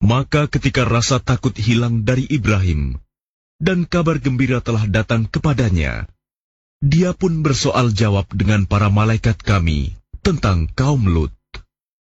Maka ketika rasa takut hilang dari Ibrahim, dan kabar gembira telah datang kepadanya, dia pun bersoal jawab dengan para malaikat kami tentang kaum Lut.